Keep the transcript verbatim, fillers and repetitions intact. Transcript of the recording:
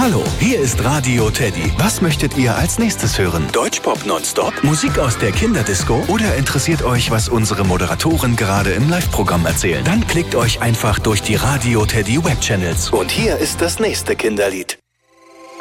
Hallo, hier ist Radio Teddy. Was möchtet ihr als nächstes hören? Deutschpop nonstop? Musik aus der Kinderdisco? Oder interessiert euch, was unsere Moderatoren gerade im Live-Programm erzählen? Dann klickt euch einfach durch die Radio Teddy Webchannels. Und hier ist das nächste Kinderlied.